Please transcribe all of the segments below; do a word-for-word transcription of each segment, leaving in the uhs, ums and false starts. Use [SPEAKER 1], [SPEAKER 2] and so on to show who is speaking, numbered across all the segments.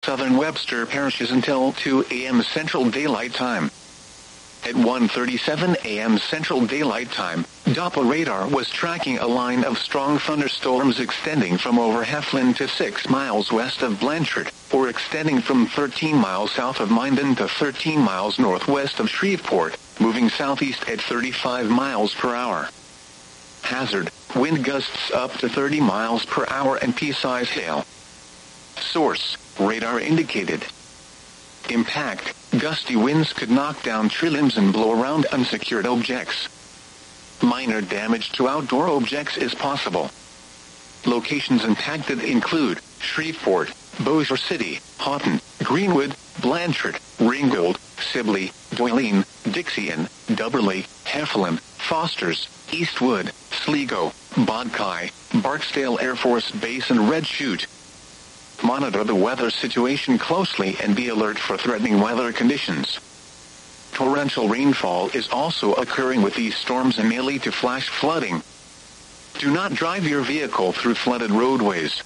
[SPEAKER 1] southern Webster parishes until two a m Central Daylight Time. At one thirty-seven a m Central Daylight Time, Doppler radar was tracking a line of strong thunderstorms extending from over Heflin to six miles west of Blanchard, or extending from thirteen miles south of Minden to thirteen miles northwest of Shreveport, moving southeast at thirty-five miles per hour. Hazard: wind gusts up to thirty miles per hour and pea-sized hail. Source: radar indicated. Impact: gusty winds could knock down tree limbs and blow around unsecured objects. Minor damage to outdoor objects is possible. Locations impacted include Shreveport, Bossier City, Houghton, Greenwood, Blanchard, Ringgold, Sibley, Doyline, Dixien, Dubberly, Heflin, Fosters, Eastwood, Sligo, Bodkai, Barksdale Air Force Base and Red Chute. Monitor the weather situation closely and be alert for threatening weather conditions. Torrential rainfall is also occurring with these storms and may lead to flash flooding. Do not drive your vehicle through flooded roadways.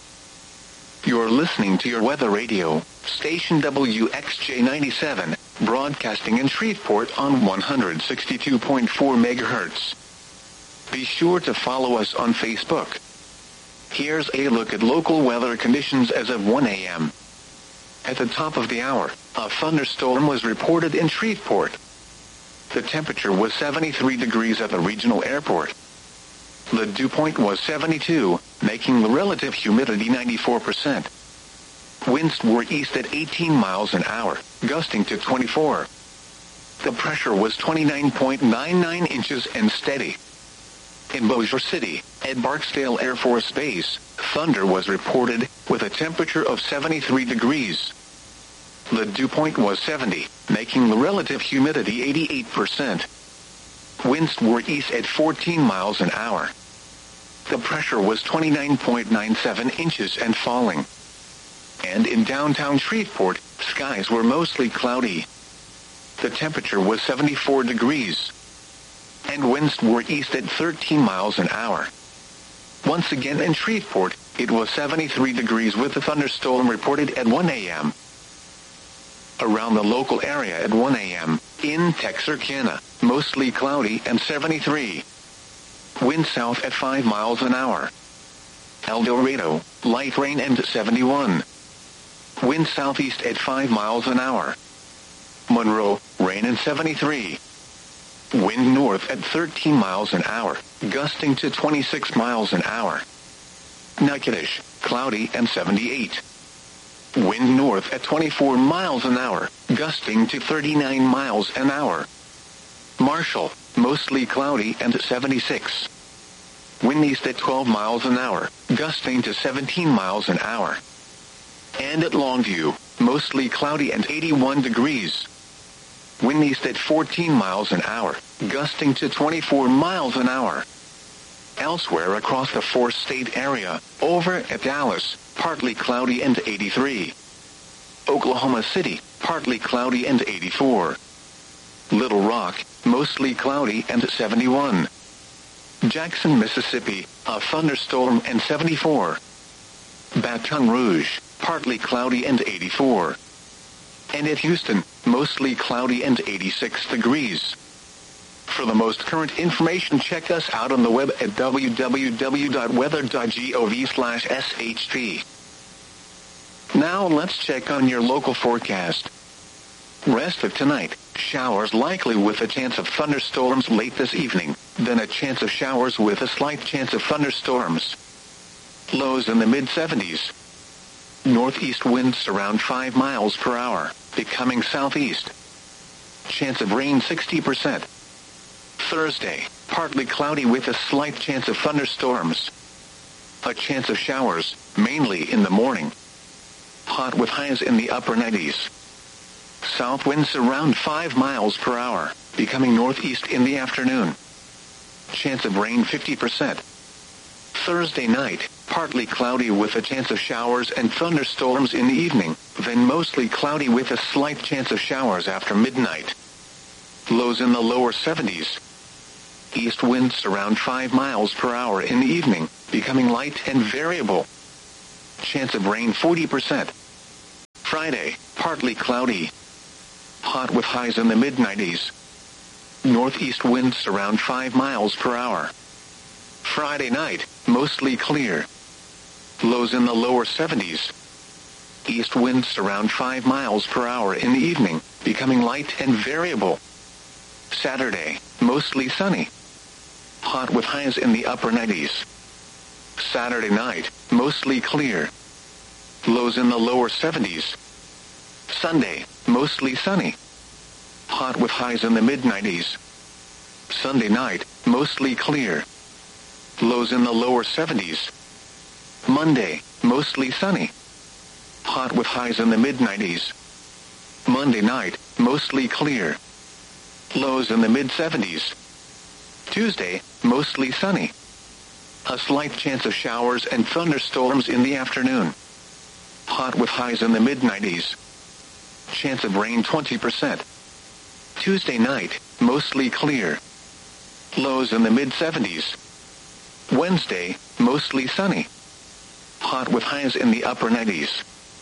[SPEAKER 1] You're listening to your weather radio, station W X J ninety-seven, broadcasting in Shreveport on one hundred sixty-two point four megahertz. Be sure to follow us on Facebook. Here's a look at local weather conditions as of one a m At the top of the hour, a thunderstorm was reported in Shreveport. The temperature was seventy-three degrees at the regional airport. The dew point was seventy-two, making the relative humidity ninety-four percent. Winds were east at eighteen miles an hour, gusting to twenty-four. The pressure was twenty-nine point nine nine inches and steady. In Bossier City, at Barksdale Air Force Base, thunder was reported, with a temperature of seventy-three degrees. The dew point was seventy, making the relative humidity eighty-eight percent. Winds were east at fourteen miles an hour. The pressure was twenty-nine point nine seven inches and falling. And in downtown Shreveport, skies were mostly cloudy. The temperature was seventy-four degrees. And winds were east at thirteen miles an hour. Once again in Shreveport, it was seventy-three degrees with a thunderstorm reported at one a m Around the local area at one a m, in Texarkana, mostly cloudy and seventy-three. Wind south at five miles an hour. El Dorado, light rain and seventy-one. Wind southeast at five miles an hour. Monroe, rain and seventy-three. Wind north at thirteen miles an hour, gusting to twenty-six miles an hour. Natchitoches, cloudy and seventy-eight. Wind north at twenty-four miles an hour, gusting to thirty-nine miles an hour. Marshall, mostly cloudy and seventy-six. Wind east at twelve miles an hour, gusting to seventeen miles an hour. And at Longview, mostly cloudy and eighty-one degrees. Wind east at fourteen miles an hour, gusting to twenty-four miles an hour. Elsewhere across the four-state area, over at Dallas, partly cloudy and eighty-three. Oklahoma City, partly cloudy and eighty-four. Little Rock, mostly cloudy and seventy-one. Jackson, Mississippi, a thunderstorm and seventy-four. Baton Rouge, partly cloudy and eighty-four. And at Houston, mostly cloudy and eighty-six degrees. For the most current information, check us out on the web at w w w dot weather dot gov slash s h p. Now let's check on your local forecast. Rest of tonight, showers likely with a chance of thunderstorms late this evening, then a chance of showers with a slight chance of thunderstorms. Lows in the mid seventies. Northeast winds around five miles per hour, becoming southeast. Chance of rain sixty percent. Thursday, partly cloudy with a slight chance of thunderstorms. A chance of showers, mainly in the morning. Hot with highs in the upper nineties. South winds around five miles per hour, becoming northeast in the afternoon. Chance of rain fifty percent. Thursday night, partly cloudy with a chance of showers and thunderstorms in the evening, then mostly cloudy with a slight chance of showers after midnight. Lows in the lower seventies. East winds around five miles per hour in the evening, becoming light and variable. Chance of rain forty percent. Friday, partly cloudy. Hot with highs in the mid nineties. Northeast winds around five miles per hour. Friday night, mostly clear. Lows in the lower seventies. East winds around five miles per hour in the evening, becoming light and variable. Saturday, mostly sunny. Hot with highs in the upper nineties. Saturday night, mostly clear. Lows in the lower seventies. Sunday, mostly sunny. Hot with highs in the mid nineties. Sunday night, mostly clear. Lows in the lower seventies. Monday, mostly sunny. Hot with highs in the mid nineties. Monday night, mostly clear. Lows in the mid seventies. Tuesday, mostly sunny. A slight chance of showers and thunderstorms in the afternoon. Hot with highs in the mid nineties. Chance of rain twenty percent. Tuesday night, mostly clear. Lows in the mid seventies. Wednesday, mostly sunny. Hot with highs in the upper nineties.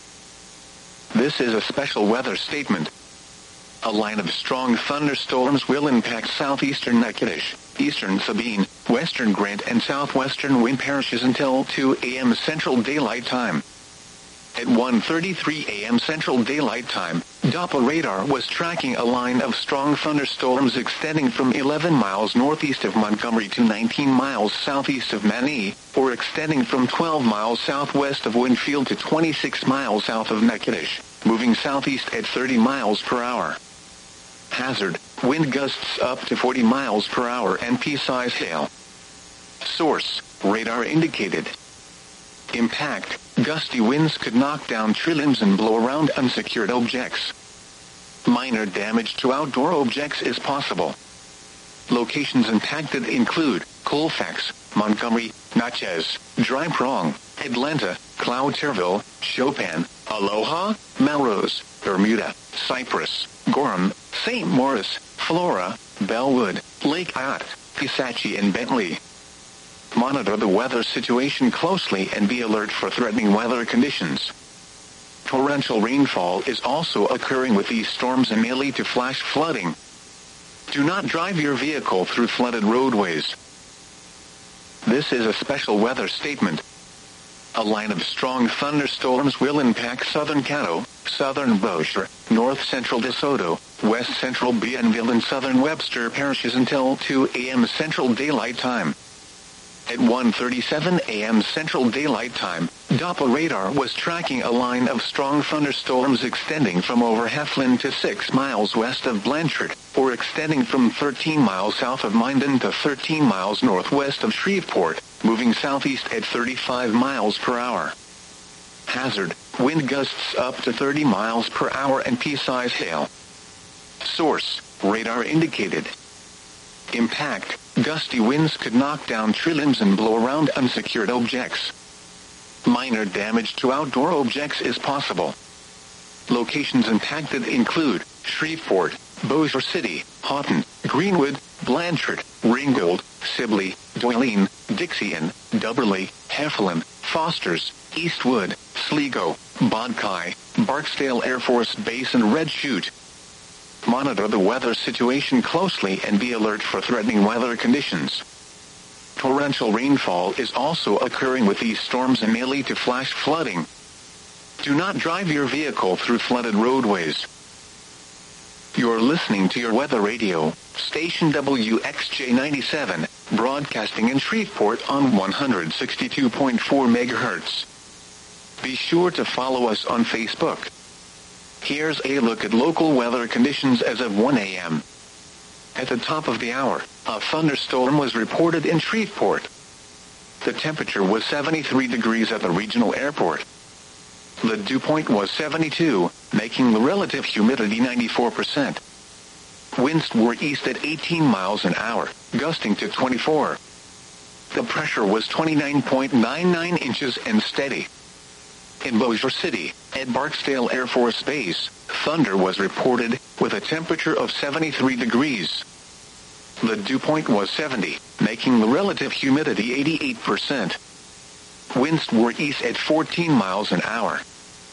[SPEAKER 1] This is a special weather statement. A line of strong thunderstorms will impact southeastern Natchitoches, eastern Sabine, western Grant and southwestern Wynn parishes until two a.m. Central Daylight Time. At one thirty-three a.m. Central Daylight Time, Doppler radar was tracking a line of strong thunderstorms extending from eleven miles northeast of Montgomery to nineteen miles southeast of Manille, or extending from twelve miles southwest of Winfield to twenty-six miles south of Natchitoches, moving southeast at thirty miles per hour. Hazard, wind gusts up to forty miles per hour and pea-size hail. Source, radar indicated. Impact, gusty winds could knock down tree limbs and blow around unsecured objects. Minor damage to outdoor objects is possible. Locations impacted include Colfax, Montgomery, Natchez, Dry Prong, Atlanta, Cloudterville, Chopin, Aloha, Melrose, Bermuda, Cypress, Gorham, Saint Maurice, Flora, Bellwood, Lake Ott, Pisatchie and Bentley. Monitor the weather situation closely and be alert for threatening weather conditions. Torrential rainfall is also occurring with these storms and may lead to flash flooding. Do not drive your vehicle through flooded roadways. This is a special weather statement. A line of strong thunderstorms will impact southern Caddo, southern Bossier, north central DeSoto, west central Bienville and southern Webster parishes until two a.m. Central Daylight Time. At one thirty-seven a.m. Central Daylight Time, Doppler radar was tracking a line of strong thunderstorms extending from over Heflin to six miles west of Blanchard, or extending from thirteen miles south of Minden to thirteen miles northwest of Shreveport, moving southeast at thirty-five miles per hour. Hazard, wind gusts up to thirty miles per hour and pea-size hail. Source, radar indicated. Impact, gusty winds could knock down tree limbs and blow around unsecured objects. Minor damage to outdoor objects is possible. Locations impacted include Shreveport, Bossier City, Houghton, Greenwood, Blanchard, Ringgold, Sibley, Doyline, Dixien, Dubberly, Heflin, Fosters, Eastwood, Sligo, Bodkai, Barksdale Air Force Base and Red Chute. Monitor the weather situation closely and be alert for threatening weather conditions. Torrential rainfall is also occurring with these storms and may lead to flash flooding. Do not drive your vehicle through flooded roadways. You're listening to your weather radio, station W X J ninety-seven, broadcasting in Shreveport on one sixty-two point four megahertz. Be sure to follow us on Facebook. Here's a look at local weather conditions as of one a.m. At the top of the hour, a thunderstorm was reported in Shreveport. The temperature was seventy-three degrees at the regional airport. The dew point was seventy-two, making the relative humidity ninety-four percent. Winds were east at eighteen miles an hour, gusting to twenty-four. The pressure was twenty-nine point nine nine inches and steady. In Bossier City, at Barksdale Air Force Base, thunder was reported, with a temperature of seventy-three degrees. The dew point was seventy, making the relative humidity eighty-eight percent. Winds were east at fourteen miles an hour.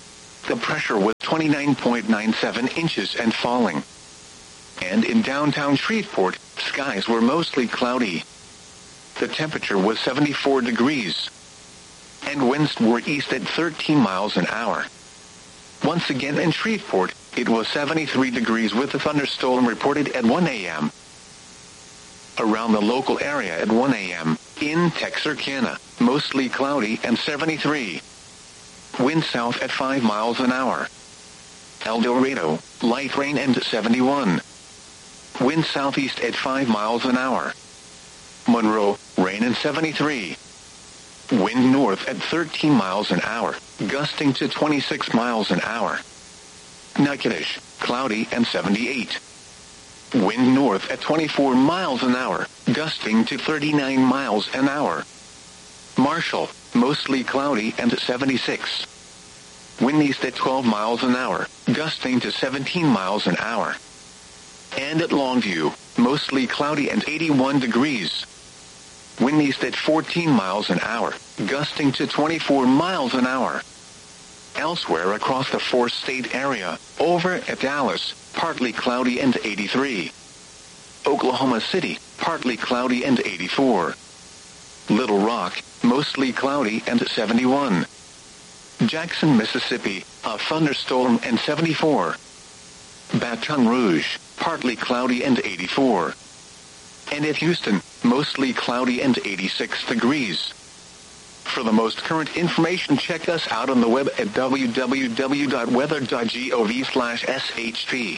[SPEAKER 1] The pressure was twenty-nine point nine seven inches and falling. And in downtown Shreveport, skies were mostly cloudy. The temperature was seventy-four degrees. And winds were east at thirteen miles an hour. Once again in Shreveport, it was seventy-three degrees with a thunderstorm reported at one a.m. Around the local area at one a.m., in Texarkana, mostly cloudy and seventy-three. Wind south at five miles an hour. El Dorado, light rain and seventy-one. Wind southeast at five miles an hour. Monroe, rain and seventy-three. Wind north at thirteen miles an hour, gusting to twenty-six miles an hour. Natchitoches, cloudy and seventy-eight. Wind north at twenty-four miles an hour, gusting to thirty-nine miles an hour. Marshall, mostly cloudy and seventy-six. Wind east at twelve miles an hour, gusting to seventeen miles an hour. And at Longview, mostly cloudy and eighty-one degrees. Wind east at fourteen miles an hour, gusting to twenty-four miles an hour. Elsewhere across the four-state area, over at Dallas, partly cloudy and eighty-three. Oklahoma City, partly cloudy and eighty-four. Little Rock, mostly cloudy and seventy-one. Jackson, Mississippi, a thunderstorm and seventy-four. Baton Rouge, partly cloudy and eighty-four. And at Houston, mostly cloudy and eighty-six degrees. For the most current information, check us out on the web at w w w dot weather dot gov slash s h p.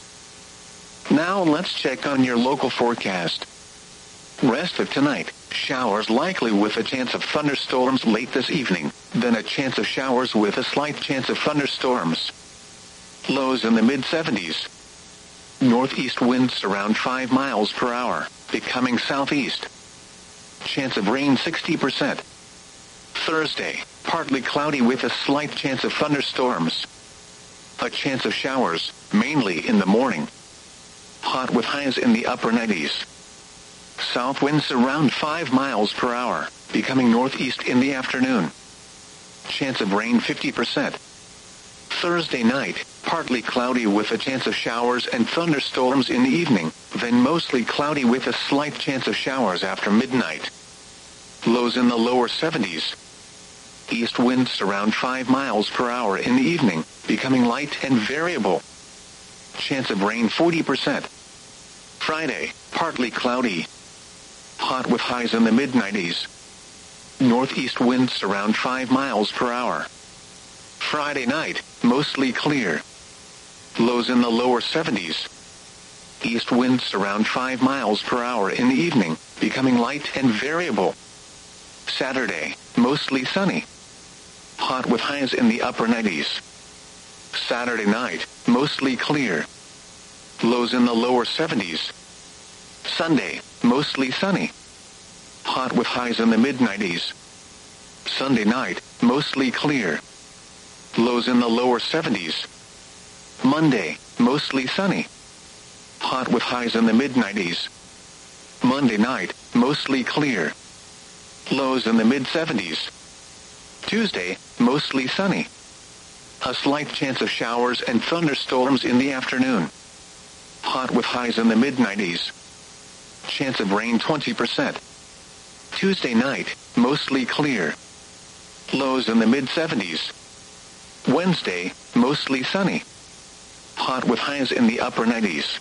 [SPEAKER 1] Now let's check on your local forecast. Rest of tonight, showers likely with a chance of thunderstorms late this evening, then a chance of showers with a slight chance of thunderstorms. Lows in the mid seventies. Northeast winds around five miles per hour, becoming southeast. Chance of rain sixty percent. Thursday, partly cloudy with a slight chance of thunderstorms. A chance of showers, mainly in the morning. Hot with highs in the upper nineties. South winds around five miles per hour, becoming northeast in the afternoon. Chance of rain fifty percent. Thursday night, partly cloudy with a chance of showers and thunderstorms in the evening, then mostly cloudy with a slight chance of showers after midnight. Lows in the lower seventies. East winds around five miles per hour in the evening, becoming light and variable. Chance of rain forty percent. Friday, partly cloudy. Hot with highs in the mid nineties. Northeast winds around five miles per hour. Friday night, mostly clear. Lows in the lower seventies. East winds around five miles per hour in the evening, becoming light and variable. Saturday, mostly sunny. Hot with highs in the upper nineties. Saturday night, mostly clear. Lows in the lower seventies. Sunday, mostly sunny. Hot with highs in the mid nineties. Sunday night, mostly clear. Lows in the lower seventies. Monday, mostly sunny. Hot with highs in the mid nineties. Monday night, mostly clear. Lows in the mid seventies. Tuesday, mostly sunny. A slight chance of showers and thunderstorms in the afternoon. Hot with highs in the mid nineties. Chance of rain twenty percent. Tuesday night, mostly clear. Lows in the mid seventies. Wednesday, mostly sunny. Hot with highs in the upper nineties.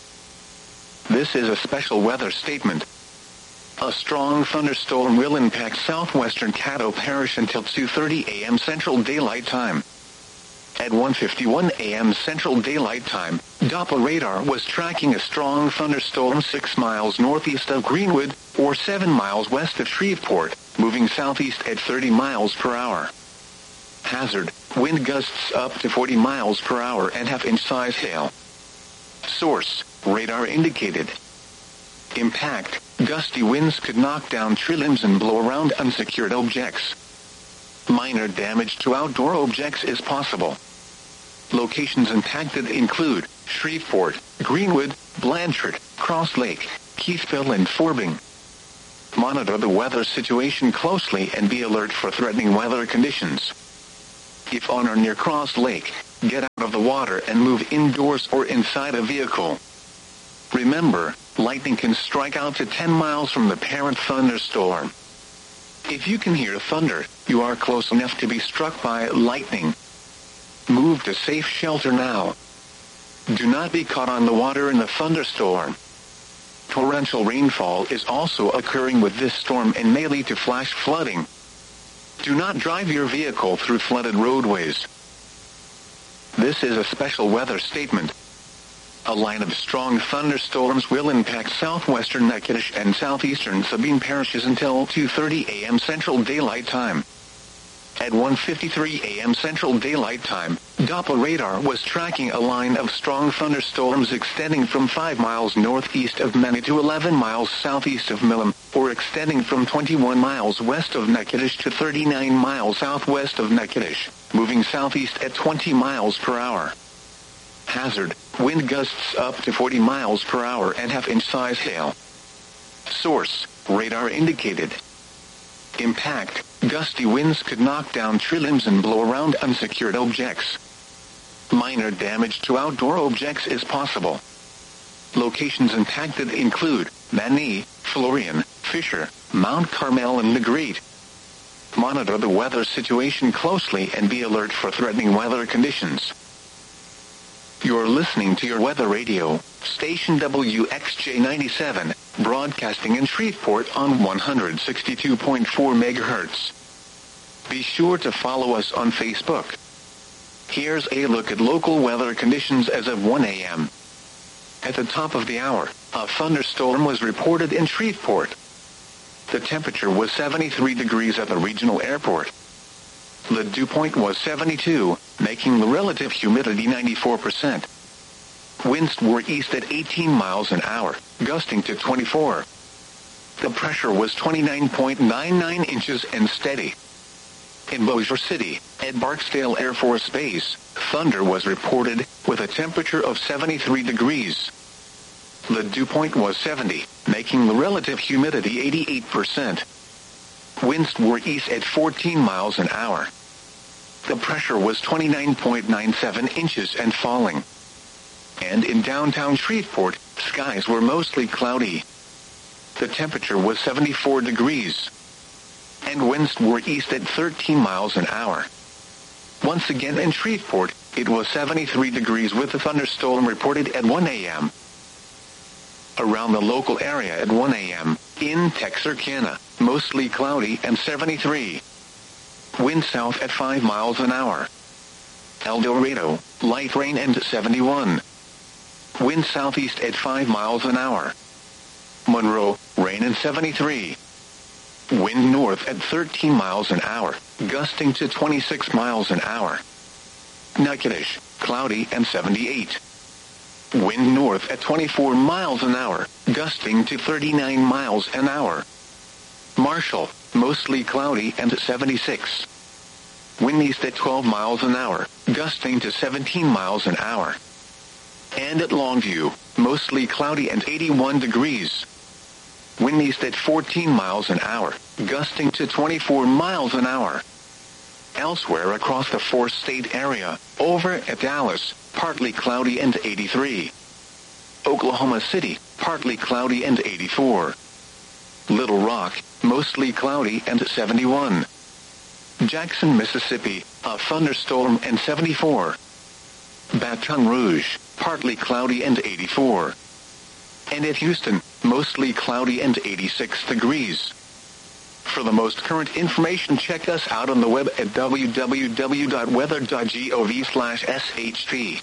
[SPEAKER 1] This is a special weather statement. A strong thunderstorm will impact southwestern Caddo Parish until two thirty a.m. Central Daylight Time. At one fifty-one a.m. Central Daylight Time, Doppler radar was tracking a strong thunderstorm six miles northeast of Greenwood, or seven miles west of Shreveport, moving southeast at thirty miles per hour. Hazard, wind gusts up to forty miles per hour and half-inch size hail. Source, radar indicated. Impact, gusty winds could knock down tree limbs and blow around unsecured objects. Minor damage to outdoor objects is possible. Locations impacted include Shreveport, Greenwood, Blanchard, Cross Lake, Keithville and Forbing. Monitor the weather situation closely and be alert for threatening weather conditions. If on or near Cross Lake, get out of the water and move indoors or inside a vehicle. Remember, lightning can strike out to ten miles from the parent thunderstorm. If you can hear thunder, you are close enough to be struck by lightning. Move to safe shelter now. Do not be caught on the water in the thunderstorm. Torrential rainfall is also occurring with this storm and may lead to flash flooding. Do not drive your vehicle through flooded roadways. This is a special weather statement. A line of strong thunderstorms will impact southwestern Natchitoches and southeastern Sabine parishes until two thirty a.m. Central Daylight Time. At one fifty-three a.m. Central Daylight Time, Doppler radar was tracking a line of strong thunderstorms extending from five miles northeast of Many to eleven miles southeast of Milam, or extending from twenty-one miles west of Natchitoches to thirty-nine miles southwest of Natchitoches, moving southeast at twenty miles per hour. Hazard, wind gusts up to forty miles per hour and half-inch size hail. Source, radar indicated. Impact, gusty winds could knock down tree limbs and blow around unsecured objects. Minor damage to outdoor objects is possible. Locations impacted include Many, Florian, Fisher, Mount Carmel and Negrete. Monitor the weather situation closely and be alert for threatening weather conditions. You're listening to your weather radio, station W X J ninety-seven, broadcasting in Shreveport on one sixty-two point four megahertz. Be sure to follow us on Facebook. Here's a look at local weather conditions as of one a.m. At the top of the hour, a thunderstorm was reported in Shreveport. The temperature was seventy-three degrees at the regional airport. The dew point was seventy-two, making the relative humidity ninety-four percent. Winds were east at eighteen miles an hour, gusting to twenty-four. The pressure was twenty-nine point nine nine inches and steady. In Bossier City, at Barksdale Air Force Base, thunder was reported, with a temperature of seventy-three degrees. The dew point was seventy, making the relative humidity eighty-eight percent. Winds were east at fourteen miles an hour. The pressure was twenty-nine point nine seven inches and falling. And in downtown Shreveport, skies were mostly cloudy. The temperature was seventy-four degrees. And winds were east at thirteen miles an hour. Once again in Shreveport, it was seventy-three degrees with a thunderstorm reported at one a.m. Around the local area at one a.m., in Texarkana, mostly cloudy and seventy-three. Wind south at five miles an hour. El Dorado, light rain and seventy-one. Wind southeast at five miles an hour. Monroe, rain and seventy-three. Wind north at thirteen miles an hour, gusting to twenty-six miles an hour. Natchitoches, cloudy and seventy-eight. Wind north at twenty-four miles an hour, gusting to thirty-nine miles an hour. Marshall, mostly cloudy and seventy-six. Wind east at twelve miles an hour, gusting to seventeen miles an hour. And at Longview, mostly cloudy and eighty-one degrees. Wind east at fourteen miles an hour, gusting to twenty-four miles an hour. Elsewhere across the four-state area, over at Dallas, partly cloudy and eighty-three. Oklahoma City, partly cloudy and eighty-four. Little Rock, mostly cloudy and seventy-one. Jackson, Mississippi, a thunderstorm and seventy-four. Baton Rouge, partly cloudy and eighty-four. And at Houston, mostly cloudy and eighty-six degrees. For the most current information, check us out on the web at w w w dot weather dot gov slash s h p.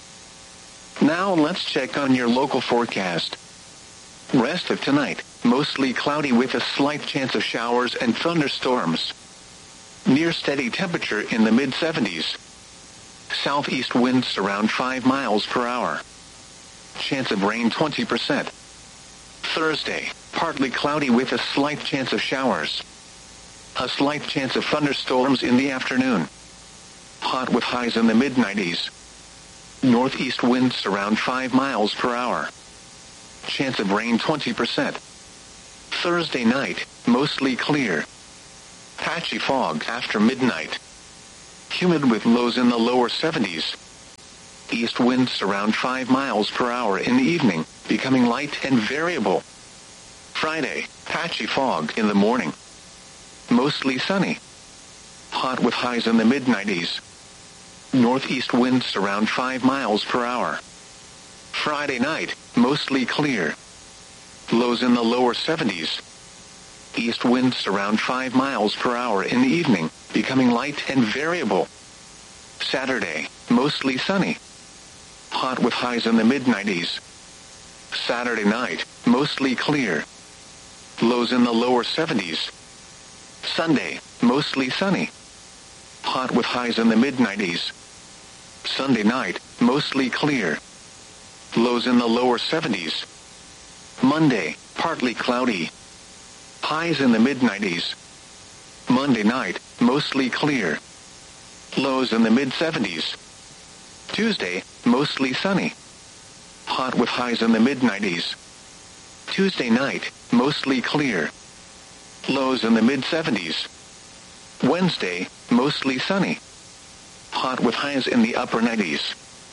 [SPEAKER 1] Now let's check on your local forecast. Rest of tonight, mostly cloudy with a slight chance of showers and thunderstorms. Near steady temperature in the mid seventies. Southeast winds around five miles per hour. Chance of rain twenty percent. Thursday, partly cloudy with a slight chance of showers. A slight chance of thunderstorms in the afternoon. Hot with highs in the mid nineties. Northeast winds around five miles per hour. Chance of rain twenty percent. Thursday night, mostly clear. Patchy fog after midnight. humid with lows in the lower seventies. East winds around five miles per hour in the evening, becoming light and variable. Friday, patchy fog in the morning. Mostly sunny. Hot with highs in the mid nineties. Northeast winds around five miles per hour. Friday night, mostly clear. Lows in the lower seventies. East winds around five miles per hour in the evening, becoming light and variable. Saturday, mostly sunny. Hot with highs in the mid nineties. Saturday night, mostly clear. Lows in the lower seventies. Sunday, mostly sunny. Hot with highs in the mid nineties. Sunday night, mostly clear. Lows in the lower seventies. Monday, partly cloudy. Highs in the mid nineties. Monday night, mostly clear. Lows in the mid seventies. Tuesday, mostly sunny. Hot with highs in the mid nineties. Tuesday night, mostly clear. Lows in the mid seventies. Wednesday, mostly sunny. Hot with highs in the upper nineties.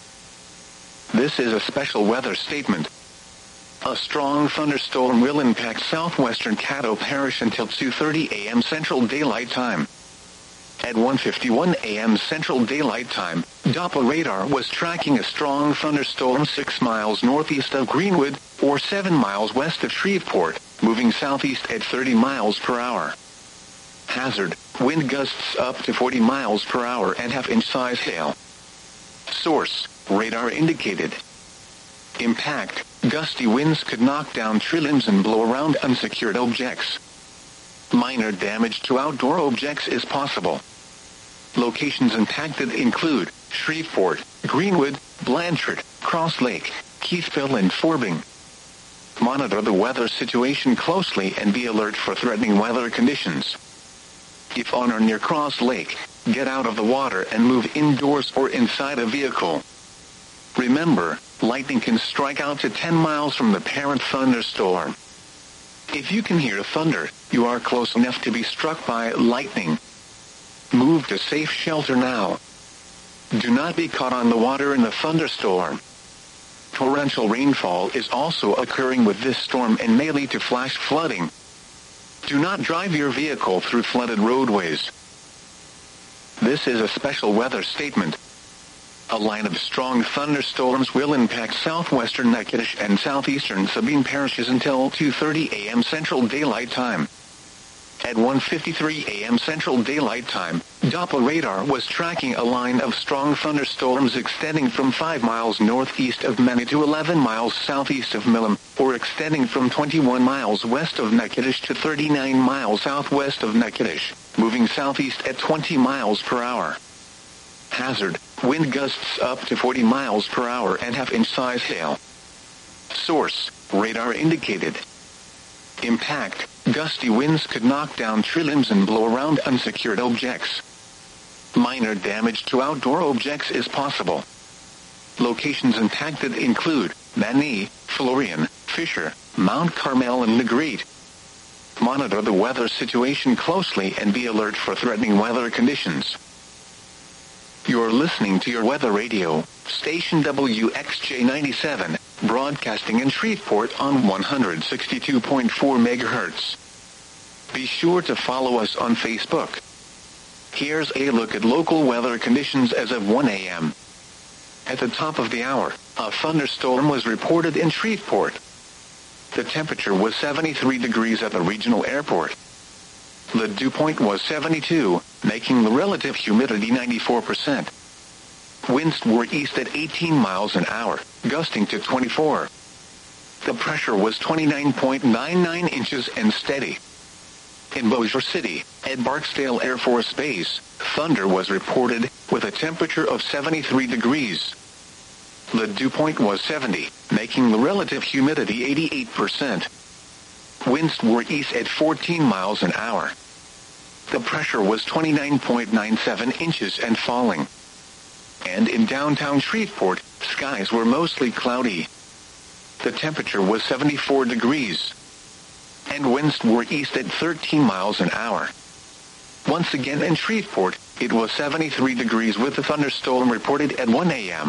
[SPEAKER 1] This is a special weather statement. A strong thunderstorm will impact southwestern Caddo Parish until two thirty a.m. Central Daylight Time. At one fifty-one a.m. Central Daylight Time, Doppler radar was tracking a strong thunderstorm six miles northeast of Greenwood, or seven miles west of Shreveport, moving southeast at thirty miles per hour. Hazard, wind gusts up to forty miles per hour and half-inch size hail. Source, radar indicated. Impact, gusty winds could knock down tree limbs and blow around unsecured objects. Minor damage to outdoor objects is possible. Locations impacted include Shreveport, Greenwood, Blanchard, Cross Lake, Keithville and Forbing. Monitor the weather situation closely and be alert for threatening weather conditions. If on or near Cross Lake, get out of the water and move indoors or inside a vehicle. Remember, lightning can strike out to ten miles from the parent thunderstorm. If you can hear thunder, you are close enough to be struck by lightning. Move to safe shelter now. Do not be caught on the water in the thunderstorm. Torrential rainfall is also occurring with this storm and may lead to flash flooding. Do not drive your vehicle through flooded roadways. This is a special weather statement. A line of strong thunderstorms will impact southwestern Natchitoches and southeastern Sabine parishes until two thirty a.m. Central Daylight Time. At one fifty-three a.m. Central Daylight Time, Doppler radar was tracking a line of strong thunderstorms extending from five miles northeast of Many to eleven miles southeast of Milam, or extending from twenty-one miles west of Natchitoches to thirty-nine miles southwest of Natchitoches, moving southeast at twenty miles per hour. Hazard, wind gusts up to forty miles per hour and half-inch size hail. Source, radar indicated. Impact, gusty winds could knock down tree limbs and blow around unsecured objects. Minor damage to outdoor objects is possible. Locations impacted include Many, Florian, Fisher, Mount Carmel and Negrete. Monitor the weather situation closely and be alert for threatening weather conditions. You're listening to your weather radio, station W X J ninety-seven, broadcasting in Shreveport on one sixty-two point four megahertz. Be sure to follow us on Facebook. Here's a look at local weather conditions as of one a.m. At the top of the hour, a thunderstorm was reported in Shreveport. The temperature was seventy-three degrees at the regional airport. The dew point was seventy-two, making the relative humidity ninety-four percent. Winds were east at eighteen miles an hour, gusting to twenty-four. The pressure was twenty-nine point nine nine inches and steady. In Bossier City, at Barksdale Air Force Base, thunder was reported, with a temperature of seventy-three degrees. The dew point was seventy, making the relative humidity eighty-eight percent. Winds were east at fourteen miles an hour. The pressure was twenty-nine point nine seven inches and falling. And in downtown Shreveport, skies were mostly cloudy. The temperature was seventy-four degrees. And winds were east at thirteen miles an hour. Once again in Shreveport, it was seventy-three degrees with a thunderstorm reported at one a m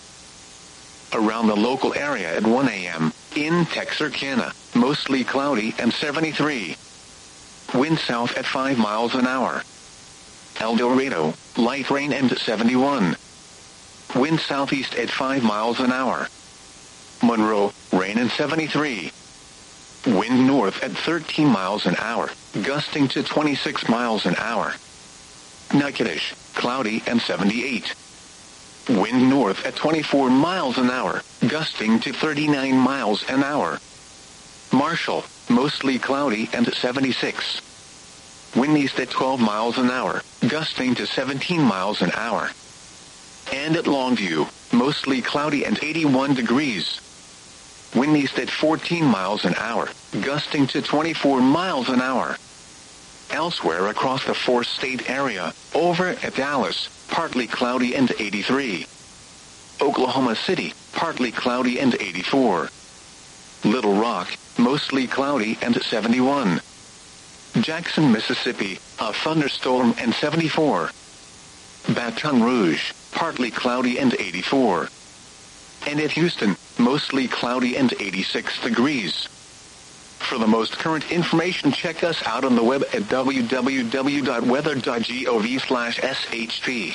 [SPEAKER 1] Around the local area at one a m In Texarkana, mostly cloudy and seventy-three. Wind south at five miles an hour. El Dorado, light rain and seventy-one. Wind southeast at five miles an hour. Monroe, rain and seventy-three. Wind north at thirteen miles an hour, gusting to twenty-six miles an hour. Natchitoches, cloudy and seventy-eight. Wind north at twenty-four miles an hour, gusting to thirty-nine miles an hour. Marshall, mostly cloudy and seventy-six. Wind east at twelve miles an hour, gusting to seventeen miles an hour. And at Longview, mostly cloudy and eighty-one degrees. Wind east at fourteen miles an hour, gusting to twenty-four miles an hour. Elsewhere across the four-state area, over at Dallas, partly cloudy and eighty-three. Oklahoma City, partly cloudy and eighty-four. Little Rock, mostly cloudy and seventy-one. Jackson, Mississippi, a thunderstorm and seventy-four. Baton Rouge, partly cloudy and eighty-four. And at Houston, mostly cloudy and eighty-six degrees. For the most current information, check us out on the web at w w w dot weather dot gov slash s h p.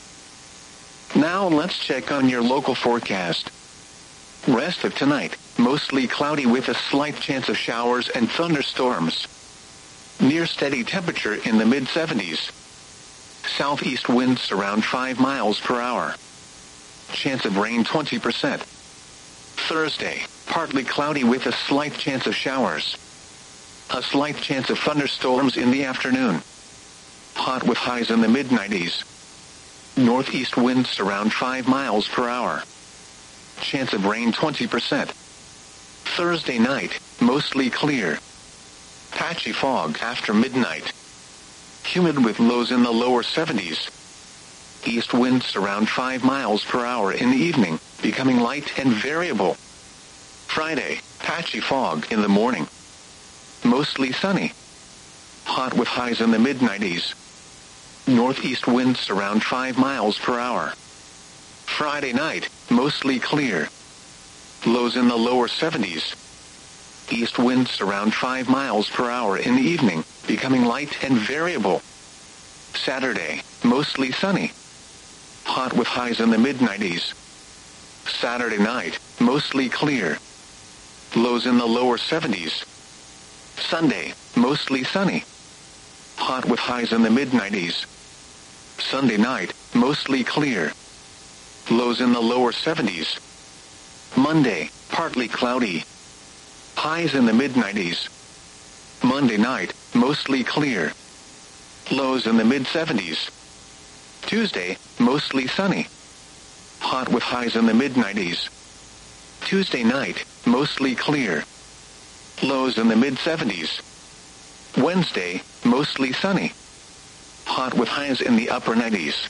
[SPEAKER 1] Now let's check on your local forecast. Rest of tonight, mostly cloudy with a slight chance of showers and thunderstorms. Near steady temperature in the mid seventies. Southeast winds around five miles per hour. Chance of rain twenty percent. Thursday, partly cloudy with a slight chance of showers. A slight chance of thunderstorms in the afternoon. Hot with highs in the mid nineties. Northeast winds around five miles per hour. Chance of rain twenty percent. Thursday night, mostly clear. Patchy fog after midnight. Humid with lows in the lower seventies. East winds around five miles per hour in the evening, becoming light and variable. Friday, patchy fog in the morning. Mostly sunny. Hot with highs in the mid nineties. Northeast winds around five miles per hour. Friday night, mostly clear. Lows in the lower seventies. East winds around five miles per hour in the evening, becoming light and variable. Saturday, mostly sunny. Hot with highs in the mid nineties. Saturday night, mostly clear. Lows in the lower seventies. Sunday, mostly sunny. Hot with highs in the mid nineties. Sunday night, mostly clear. Lows in the lower seventies. Monday, partly cloudy. Highs in the mid nineties. Monday night, mostly clear. Lows in the mid seventies. Tuesday, mostly sunny. Hot with highs in the mid nineties. Tuesday night, mostly clear. Lows in the mid seventies. Wednesday, mostly sunny. Hot with highs in the upper nineties.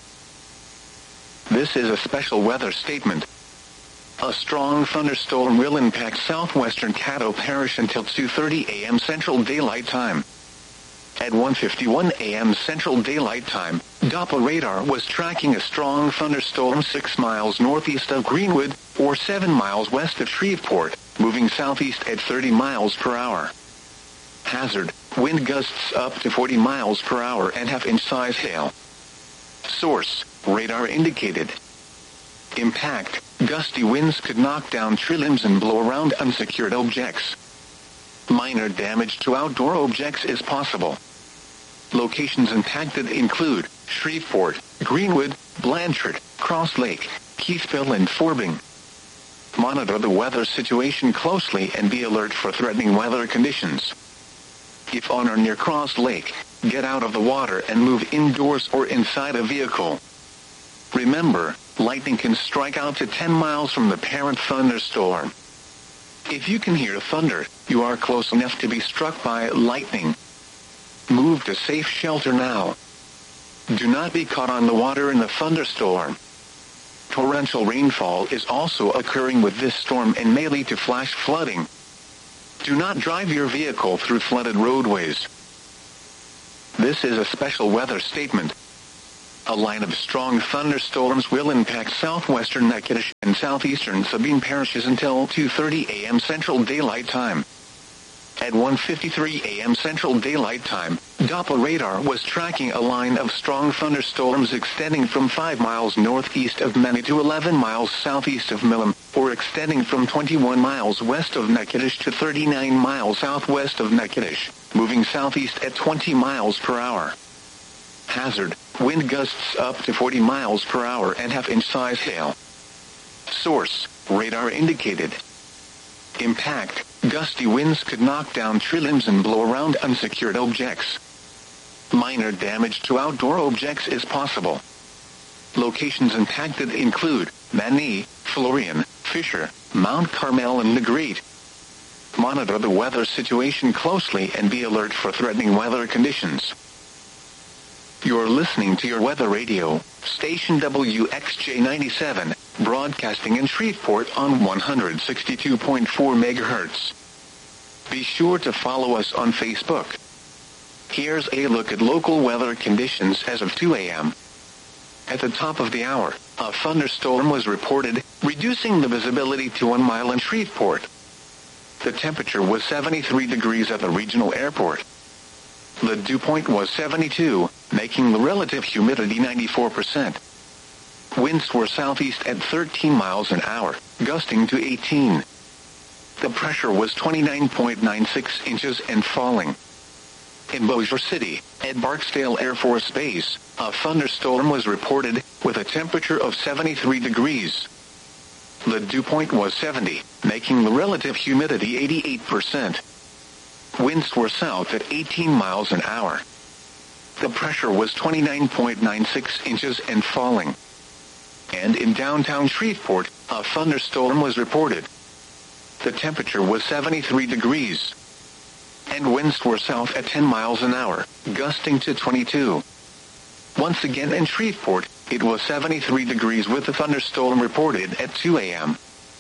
[SPEAKER 1] This is a special weather statement. A strong thunderstorm will impact southwestern Caddo Parish until two thirty a m Central Daylight Time. At one fifty-one a m Central Daylight Time, Doppler radar was tracking a strong thunderstorm six miles northeast of Greenwood, or seven miles west of Shreveport, moving southeast at thirty miles per hour. Hazard, wind gusts up to forty miles per hour and half-inch size hail. Source, radar indicated. Impact, gusty winds could knock down tree limbs and blow around unsecured objects. Minor damage to outdoor objects is possible. Locations impacted include Shreveport, Greenwood, Blanchard, Cross Lake, Keithville and Forbing. Monitor the weather situation closely and be alert for threatening weather conditions. If on or near Cross Lake, get out of the water and move indoors or inside a vehicle. Remember, lightning can strike out to ten miles from the parent thunderstorm. If you can hear thunder, you are close enough to be struck by lightning. Move to safe shelter now. Do not be caught on the water in the thunderstorm. Torrential rainfall is also occurring with this storm and may lead to flash flooding. Do not drive your vehicle through flooded roadways. This is a special weather statement. A line of strong thunderstorms will impact southwestern Natchitoches and southeastern Sabine parishes until two thirty a.m. Central Daylight Time. At one fifty-three a.m. Central Daylight Time, Doppler radar was tracking a line of strong thunderstorms extending from five miles northeast of Many to eleven miles southeast of Milam, or extending from twenty-one miles west of Natchitoches to thirty-nine miles southwest of Natchitoches, moving southeast at twenty miles per hour. Hazard: wind gusts up to forty miles per hour and half-inch size hail. Source: radar indicated. Impact: gusty winds could knock down tree limbs and blow around unsecured objects. Minor damage to outdoor objects is possible. Locations impacted include Many, Florian, Fisher, Mount Carmel and Negrete. Monitor the weather situation closely and be alert for threatening weather conditions. You're listening to your weather radio, station W X J ninety-seven, broadcasting in Shreveport on one sixty-two point four megahertz. Be sure to follow us on Facebook. Here's a look at local weather conditions as of two a.m. At the top of the hour, a thunderstorm was reported, reducing the visibility to one mile in Shreveport. The temperature was seventy-three degrees at the regional airport. The dew point was seventy-two, making the relative humidity ninety-four percent. Winds were southeast at thirteen miles an hour, gusting to eighteen. The pressure was twenty-nine point nine six inches and falling. In Bossier City, at Barksdale Air Force Base, a thunderstorm was reported, with a temperature of seventy-three degrees. The dew point was seventy, making the relative humidity eighty-eight percent. Winds were south at eighteen miles an hour. The pressure was twenty-nine point nine six inches and falling. And in downtown Shreveport, a thunderstorm was reported. The temperature was seventy-three degrees. And winds were south at ten miles an hour, gusting to twenty-two. Once again in Shreveport, it was seventy-three degrees with a thunderstorm reported at two a.m.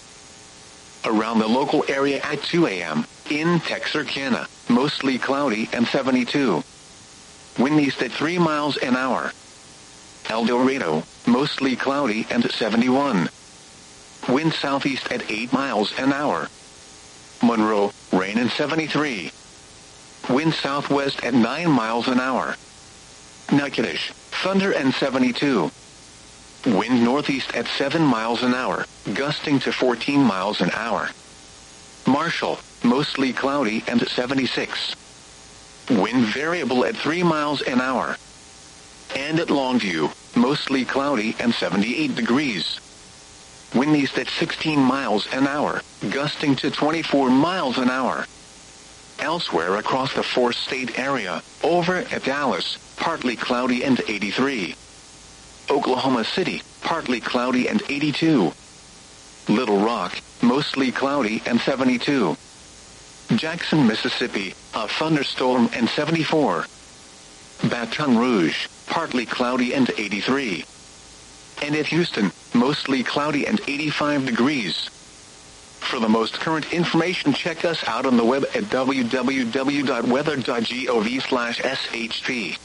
[SPEAKER 1] Around the local area at two a.m., in Texarkana, mostly cloudy and seventy-two. Wind east at three miles an hour. El Dorado, mostly cloudy and seventy-one. Wind southeast at eight miles an hour. Monroe, rain and seventy-three. Wind southwest at nine miles an hour. Natchitoches, thunder and seventy-two. Wind northeast at seven miles an hour, gusting to fourteen miles an hour. Marshall, mostly cloudy and seventy-six. Wind variable at three miles an hour. And at Longview, mostly cloudy and seventy-eight degrees. Wind east at sixteen miles an hour, gusting to twenty-four miles an hour. Elsewhere across the four-state area, over at Dallas, partly cloudy and eighty-three. Oklahoma City, partly cloudy and eighty-two. Little Rock, mostly cloudy and seventy-two. Jackson, Mississippi, a thunderstorm and seventy-four. Baton Rouge, partly cloudy and eighty-three. And at Houston, mostly cloudy and eighty-five degrees. For the most current information, check us out on the web at w w w dot weather dot gov slash s h p.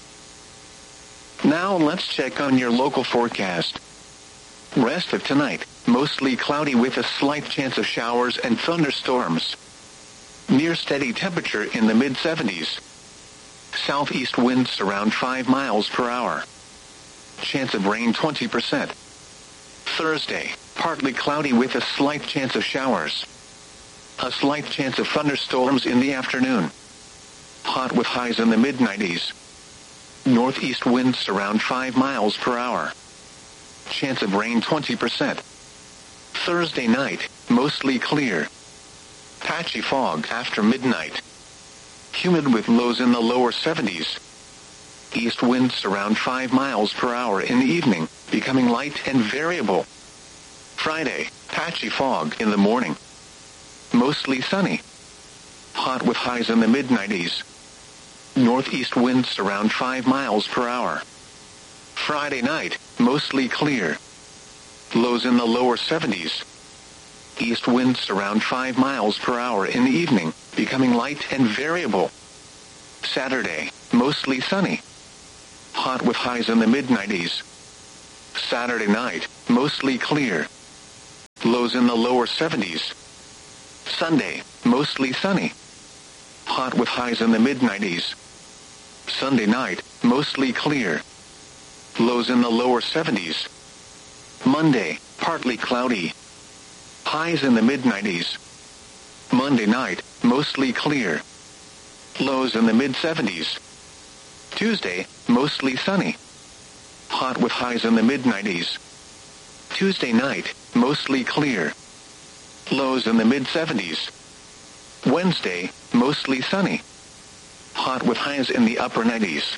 [SPEAKER 1] Now let's check on your local forecast. Rest of tonight, mostly cloudy with a slight chance of showers and thunderstorms. Near steady temperature in the mid seventies. Southeast winds around five miles per hour. Chance of rain twenty percent. Thursday, partly cloudy with a slight chance of showers. A slight chance of thunderstorms in the afternoon. Hot with highs in the mid nineties. Northeast winds around five miles per hour. Chance of rain twenty percent. Thursday night, mostly clear. Patchy fog after midnight. Humid with lows in the lower seventies. East winds around five miles per hour in the evening, becoming light and variable. Friday, patchy fog in the morning. Mostly sunny. Hot with highs in the mid nineties. Northeast winds around five miles per hour. Friday night, mostly clear. Lows in the lower seventies. East winds around five miles per hour in the evening, becoming light and variable. Saturday, mostly sunny. Hot with highs in the mid nineties. Saturday night, mostly clear. Lows in the lower seventies. Sunday, mostly sunny. Hot with highs in the mid nineties. Sunday night, mostly clear. Lows in the lower seventies. Monday, partly cloudy. Highs in the mid nineties. Monday night, mostly clear. Lows in the mid seventies. Tuesday, mostly sunny. Hot with highs in the mid nineties. Tuesday night, mostly clear. Lows in the mid seventies. Wednesday, mostly sunny. Hot with highs in the upper nineties.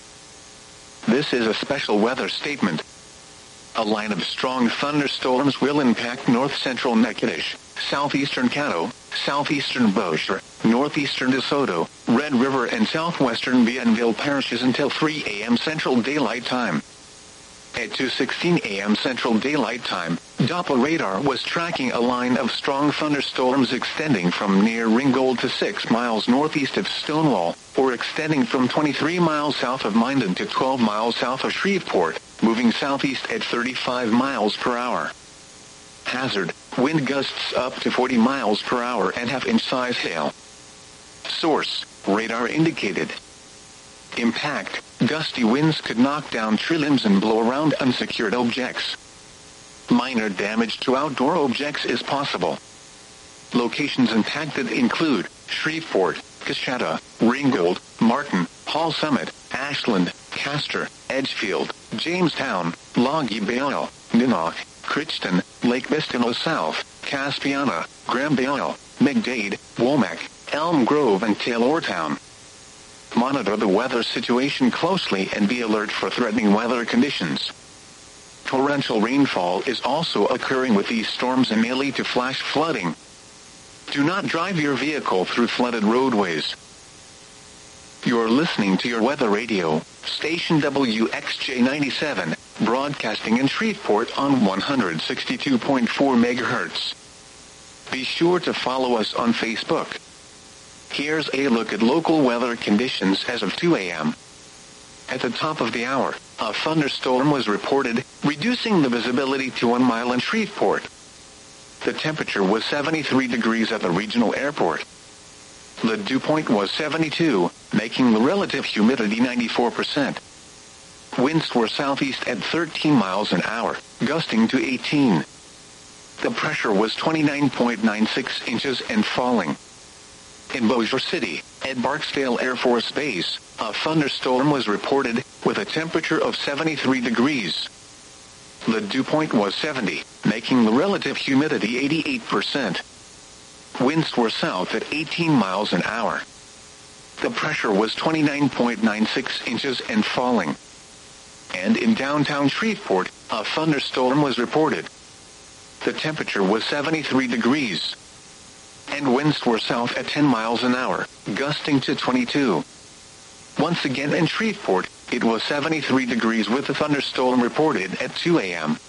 [SPEAKER 1] This is a special weather statement. A line of strong thunderstorms will impact north-central Natchitoches, southeastern Caddo, southeastern Bossier, northeastern DeSoto, Red River and southwestern Bienville parishes until three a.m. Central Daylight Time. At two sixteen a.m. Central Daylight Time, Doppler radar was tracking a line of strong thunderstorms extending from near Ringgold to six miles northeast of Stonewall, or extending from twenty-three miles south of Minden to twelve miles south of Shreveport, moving southeast at thirty-five miles per hour. Hazard, wind gusts up to forty miles per hour and half-inch size hail. Source, radar indicated. Impact, gusty winds could knock down tree limbs and blow around unsecured objects. Minor damage to outdoor objects is possible. Locations impacted include Shreveport, Coshada, Ringgold, Martin, Hall Summit, Ashland, Castor, Edgefield, Jamestown, Logie Bayou, Ninock, Crichton, Lake Bistino South, Caspiana, Graham Bayou, McDade, Womack, Elm Grove and Taylortown. Monitor the weather situation closely and be alert for threatening weather conditions. Torrential rainfall is also occurring with these storms and may lead to flash flooding. Do not drive your vehicle through flooded roadways. You're listening to your weather radio, station W X J ninety-seven, broadcasting in Shreveport on one hundred sixty-two point four megahertz. Be sure to follow us on Facebook. Here's a look at local weather conditions as of two a.m. At the top of the hour, a thunderstorm was reported, reducing the visibility to one mile in Shreveport. The temperature was seventy-three degrees at the regional airport. The dew point was seventy-two, making the relative humidity ninety-four percent. Winds were southeast at thirteen miles an hour, gusting to eighteen. The pressure was twenty-nine point nine six inches and falling. In Bossier City, at Barksdale Air Force Base, a thunderstorm was reported, with a temperature of seventy-three degrees. The dew point was seventy, making the relative humidity eighty-eight percent. Winds were south at eighteen miles an hour. The pressure was twenty-nine point nine six inches and falling. And in downtown Shreveport, a thunderstorm was reported. The temperature was seventy-three degrees. And winds were south at ten miles an hour, gusting to twenty-two. Once again in Shreveport, it was seventy-three degrees with a thunderstorm reported at two a.m.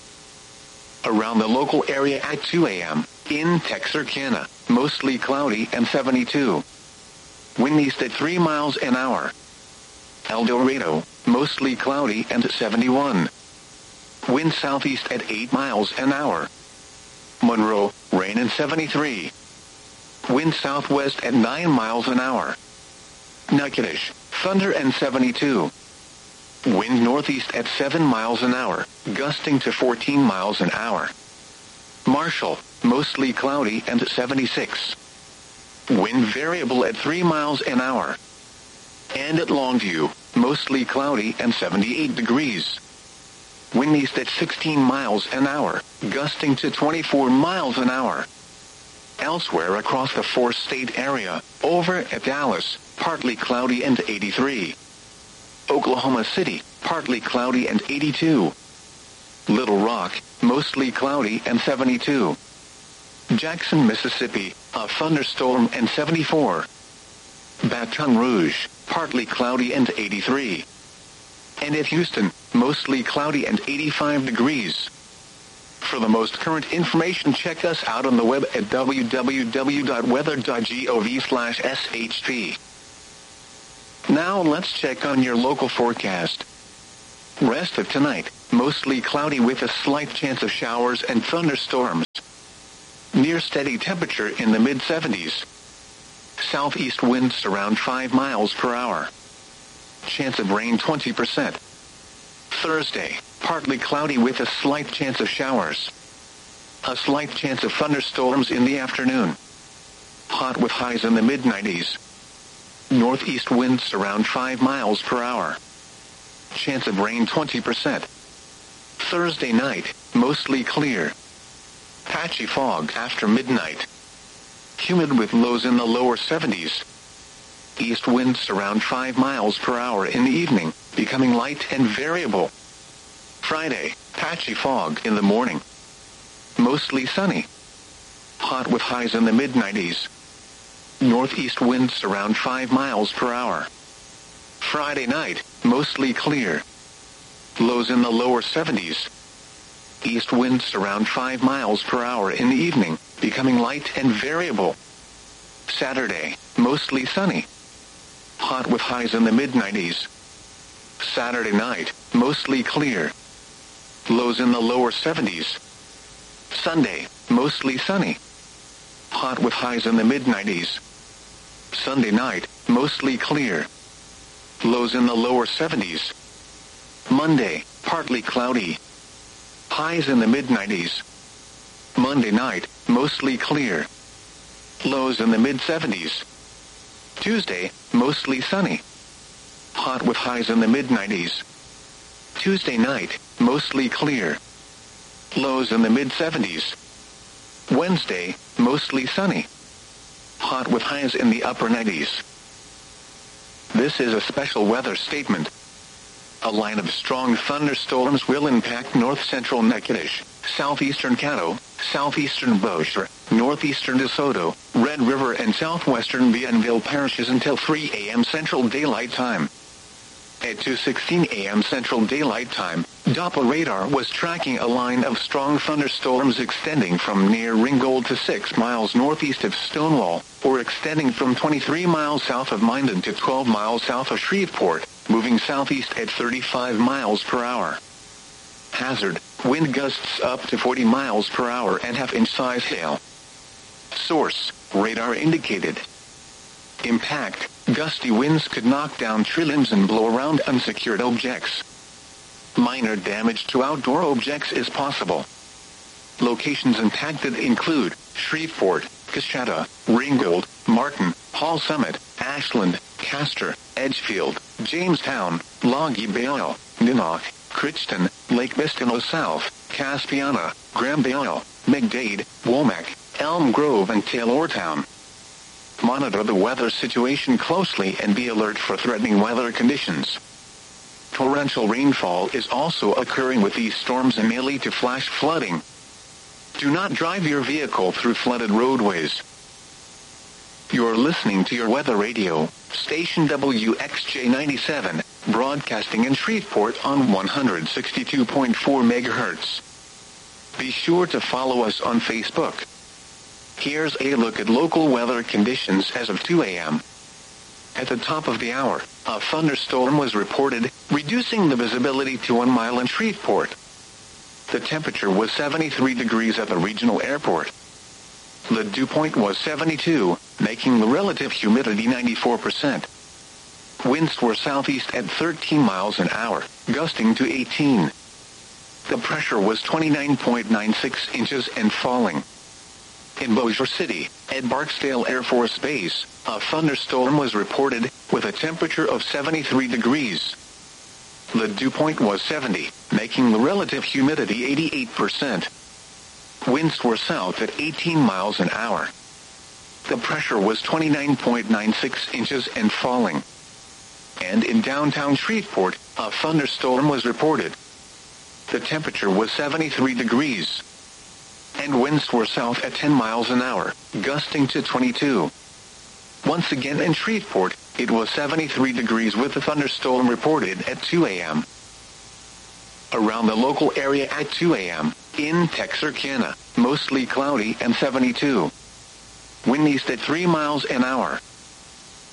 [SPEAKER 1] Around the local area at two a.m., in Texarkana, mostly cloudy and seventy-two. Wind east at three miles an hour. El Dorado, mostly cloudy and seventy-one. Wind southeast at eight miles an hour. Monroe, rain and seventy-three. Wind southwest at nine miles an hour. Natchitoches, thunder and seventy-two. Wind northeast at seven miles an hour, gusting to fourteen miles an hour. Marshall, mostly cloudy and seventy-six. Wind variable at three miles an hour. And at Longview, mostly cloudy and seventy-eight degrees. Wind east at sixteen miles an hour, gusting to twenty-four miles an hour. Elsewhere across the four-state area, over at Dallas, partly cloudy and eighty-three. Oklahoma City, partly cloudy and eighty-two. Little Rock, mostly cloudy and seventy-two. Jackson, Mississippi, a thunderstorm and seventy-four. Baton Rouge, partly cloudy and eighty-three. And at Houston, mostly cloudy and eighty-five degrees. For the most current information, check us out on the web at w w w dot weather dot gov slash s h p. Now let's check on your local forecast. Rest of tonight, mostly cloudy with a slight chance of showers and thunderstorms. Near steady temperature in the mid seventies. Southeast winds around five miles per hour. Chance of rain twenty percent. Thursday, partly cloudy with a slight chance of showers. A slight chance of thunderstorms in the afternoon. Hot with highs in the mid nineties. Northeast winds around five miles per hour. Chance of rain twenty percent. Thursday night, mostly clear. Patchy fog after midnight. Humid with lows in the lower seventies. East winds around five miles per hour in the evening, becoming light and variable. Friday, patchy fog in the morning. Mostly sunny. Hot with highs in the mid nineties. Northeast winds around five miles per hour. Friday night, mostly clear. Lows in the lower seventies. East winds around five miles per hour in the evening, becoming light and variable. Saturday, mostly sunny. Hot with highs in the mid nineties. Saturday night, mostly clear. Lows in the lower seventies. Sunday, mostly sunny. Hot with highs in the mid nineties. Sunday night, mostly clear. Lows in the lower seventies. Monday, partly cloudy. Highs in the mid nineties. Monday night, mostly clear. Lows in the mid seventies. Tuesday, mostly sunny. Hot with highs in the mid nineties. Tuesday night, mostly clear. Lows in the mid seventies. Wednesday, mostly sunny. Hot with highs in the upper nineties. This is a special weather statement. A line of strong thunderstorms will impact north-central Natchitoches, southeastern Caddo, southeastern Bossier, northeastern DeSoto, Red River and southwestern Bienville parishes until three a.m. Central Daylight Time. At two sixteen a.m. Central Daylight Time, Doppler radar was tracking a line of strong thunderstorms extending from near Ringgold to six miles northeast of Stonewall, or extending from twenty-three miles south of Minden to twelve miles south of Shreveport, moving southeast at thirty-five miles per hour. Hazard, wind gusts up to forty miles per hour and half-inch size hail. Source, radar indicated. Impact, gusty winds could knock down tree limbs and blow around unsecured objects. Minor damage to outdoor objects is possible. Locations impacted include Shreveport, Coshada, Ringgold, Martin, Hall Summit, Ashland, Castor, Edgefield, Jamestown, Logie Bayou, Ninock, Crichton, Lake Bistino South, Caspiana, Graham Bayou, McDade, Womack, Elm Grove and Taylortown. Monitor the weather situation closely and be alert for threatening weather conditions. Torrential rainfall is also occurring with these storms and may lead to flash flooding. Do not drive your vehicle through flooded roadways. You're listening to your weather radio, station W X J ninety-seven, broadcasting in Shreveport on one hundred sixty-two point four megahertz. Be sure to follow us on Facebook. Here's a look at local weather conditions as of two a.m. At the top of the hour, a thunderstorm was reported, reducing the visibility to one mile in Shreveport. The temperature was seventy-three degrees at the regional airport. The dew point was seventy-two, making the relative humidity ninety-four percent. Winds were southeast at thirteen miles an hour, gusting to eighteen. The pressure was twenty-nine point nine six inches and falling. In Bossier City, at Barksdale Air Force Base, a thunderstorm was reported, with a temperature of seventy-three degrees. The dew point was seventy, making the relative humidity eighty-eight percent. Winds were south at eighteen miles an hour. The pressure was twenty-nine point nine six inches and falling. And in downtown Shreveport, a thunderstorm was reported. The temperature was seventy-three degrees. And winds were south at ten miles an hour, gusting to twenty-two. Once again in Shreveport, it was seventy-three degrees with a thunderstorm reported at two a.m. Around the local area at two a.m., in Texarkana, mostly cloudy and seventy-two. Wind east at three miles an hour.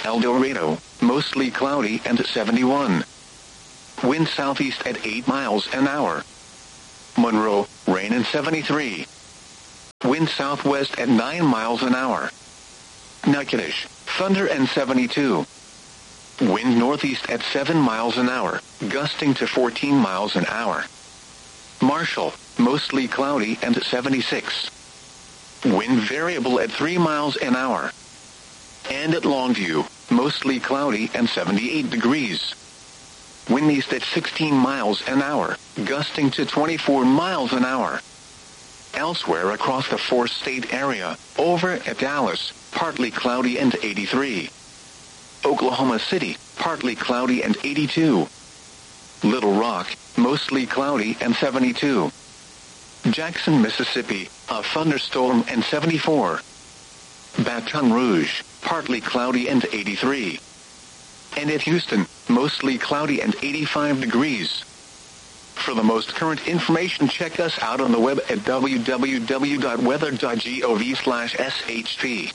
[SPEAKER 1] El Dorado, mostly cloudy and seventy-one. Wind southeast at eight miles an hour. Monroe, rain and seventy-three. Wind southwest at nine miles an hour. Natchitoches, thunder and seventy-two. Wind northeast at seven miles an hour, gusting to fourteen miles an hour. Marshall, mostly cloudy and seventy-six. Wind variable at three miles an hour. And at Longview, mostly cloudy and seventy-eight degrees. Wind east at sixteen miles an hour, gusting to twenty-four miles an hour. Elsewhere across the four-state area, over at Dallas, partly cloudy and eighty-three. Oklahoma City, partly cloudy and eighty-two. Little Rock, mostly cloudy and seventy-two. Jackson, Mississippi, a thunderstorm and seventy-four. Baton Rouge, partly cloudy and eighty-three. And at Houston, mostly cloudy and eighty-five degrees. For the most current information, check us out on the web at w w w dot weather dot gov slash s h p.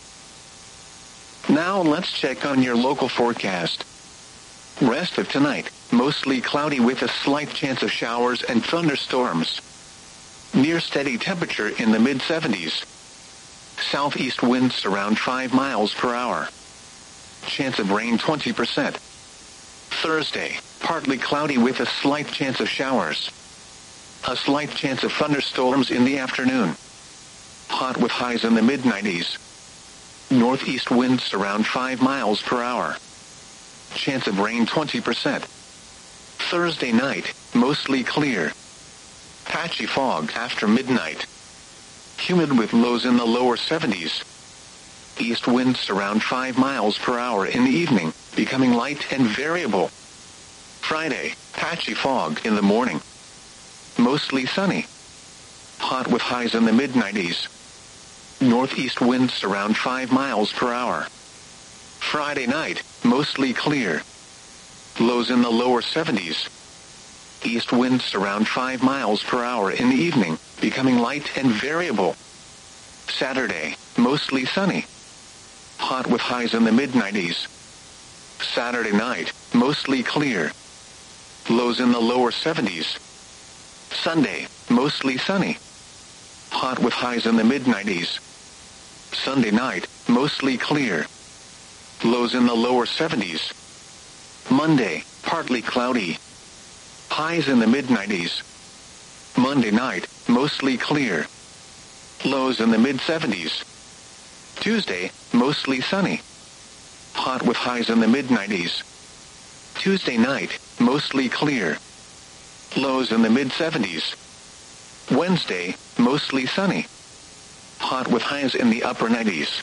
[SPEAKER 1] Now let's check on your local forecast. Rest of tonight, mostly cloudy with a slight chance of showers and thunderstorms. Near steady temperature in the mid seventies. Southeast winds around five miles per hour. Chance of rain twenty percent. Thursday, partly cloudy with a slight chance of showers. A slight chance of thunderstorms in the afternoon. Hot with highs in the mid nineties. Northeast winds around five miles per hour. Chance of rain twenty percent. Thursday night, mostly clear. Patchy fog after midnight. Humid with lows in the lower seventies. East winds around five miles per hour in the evening, becoming light and variable. Friday, patchy fog in the morning. Mostly sunny. Hot with highs in the mid nineties. Northeast winds around five miles per hour. Friday night, mostly clear. Lows in the lower seventies. East winds around five miles per hour in the evening, becoming light and variable. Saturday, mostly sunny. Hot with highs in the mid nineties. Saturday night, mostly clear. Lows in the lower seventies. Sunday, mostly sunny. Hot with highs in the mid nineties. Sunday night, mostly clear. Lows in the lower seventies. Monday, partly cloudy. Highs in the mid nineties. Monday night, mostly clear. Lows in the mid seventies. Tuesday, mostly sunny. Hot with highs in the mid nineties. Tuesday night, mostly clear. Lows in the mid seventies. Wednesday, mostly sunny. Hot with highs in the upper nineties.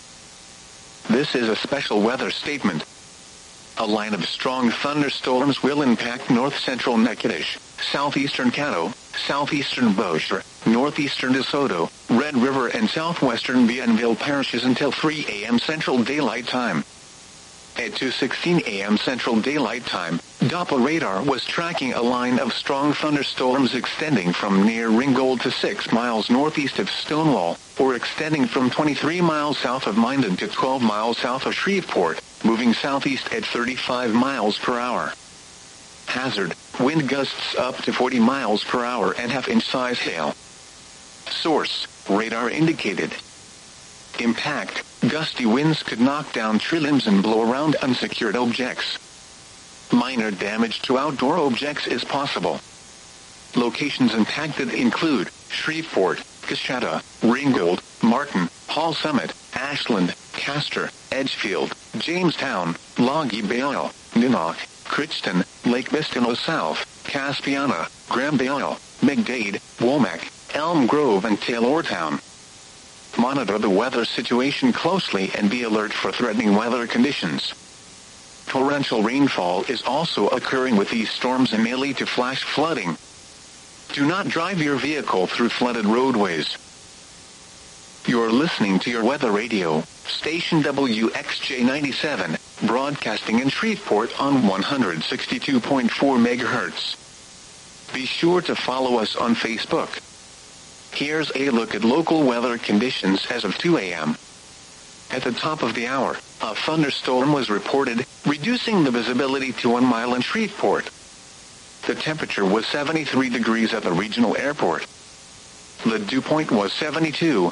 [SPEAKER 1] This is a special weather statement. A line of strong thunderstorms will impact north-central Natchitoches, southeastern Caddo, southeastern Bossier, northeastern DeSoto, Red River and southwestern Bienville parishes until three a m Central Daylight Time. At two sixteen a m Central Daylight Time, Doppler radar was tracking a line of strong thunderstorms extending from near Ringgold to six miles northeast of Stonewall, or extending from twenty-three miles south of Minden to twelve miles south of Shreveport, moving southeast at thirty-five miles per hour. Hazard, wind gusts up to forty miles per hour and half-inch size hail. Source, radar indicated. Impact, gusty winds could knock down tree limbs and blow around unsecured objects. Minor damage to outdoor objects is possible. Locations impacted include Shreveport, Coshada, Ringgold, Martin, Hall Summit, Ashland, Castor, Edgefield, Jamestown, Logie Bayou, Ninock, Crichton, Lake Bistino South, Caspiana, Graham Bayou, McDade, Womack, Elm Grove and Taylortown. Monitor the weather situation closely and be alert for threatening weather conditions. Torrential rainfall is also occurring with these storms and may lead to flash flooding. Do not drive your vehicle through flooded roadways. You're listening to your weather radio, station W X J ninety-seven, broadcasting in Shreveport on one hundred sixty-two point four megahertz. Be sure to follow us on Facebook. Here's a look at local weather conditions as of two a m At the top of the hour, a thunderstorm was reported, reducing the visibility to one mile in Shreveport. The temperature was seventy-three degrees at the regional airport. The dew point was seventy-two.